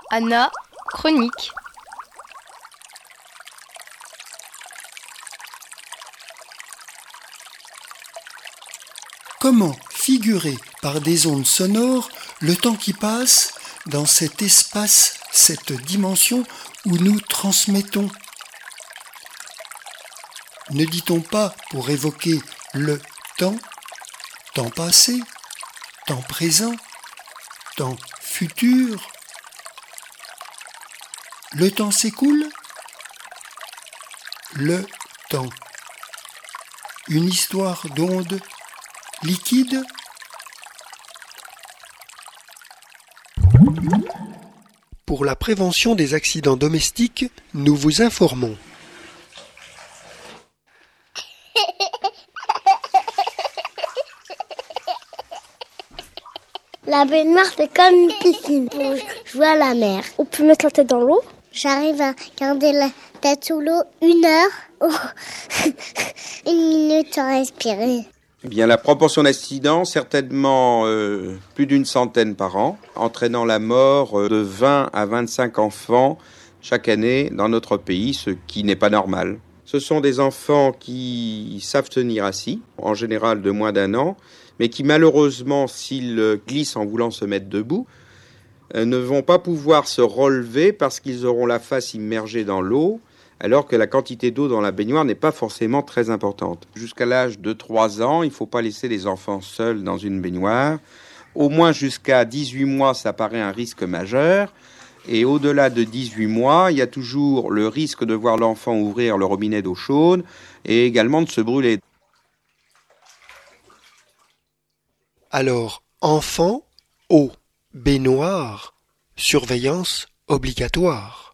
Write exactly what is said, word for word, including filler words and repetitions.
Anna, chronique. Comment figurer par des ondes sonores le temps qui passe dans cet espace, cette dimension où nous transmettons? Ne dit-on pas, pour évoquer le temps, temps passé, temps présent, temps futur? Le temps s'écoule? Le temps. Une histoire d'ondes liquides? Pour la prévention des accidents domestiques, nous vous informons. La baignoire, c'est comme une piscine pour jouer à la mer. On peut mettre la tête dans l'eau. J'arrive à garder la tête sous l'eau une heure. Oh. Une minute sans respirer. Eh bien, la proportion d'accidents, certainement euh, plus d'une centaine par an, entraînant la mort de vingt à vingt-cinq enfants chaque année dans notre pays, ce qui n'est pas normal. Ce sont des enfants qui savent tenir assis, en général de moins d'un an, mais qui malheureusement, s'ils glissent en voulant se mettre debout, ne vont pas pouvoir se relever parce qu'ils auront la face immergée dans l'eau, alors que la quantité d'eau dans la baignoire n'est pas forcément très importante. Jusqu'à l'âge de trois ans, il ne faut pas laisser les enfants seuls dans une baignoire. Au moins jusqu'à dix-huit mois, ça paraît un risque majeur. Et au-delà de dix-huit mois, il y a toujours le risque de voir l'enfant ouvrir le robinet d'eau chaude et également de se brûler. Alors, enfant, eau, baignoire, surveillance obligatoire.